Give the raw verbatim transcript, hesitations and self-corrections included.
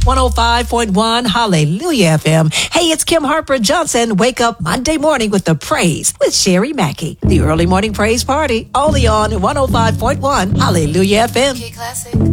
one oh five point one Hallelujah F M. Hey, it's Kim Harper Johnson. Wake up Monday morning with the praise with Sherry Mackey. The early morning praise party only on one oh five point one Hallelujah F M. Classic.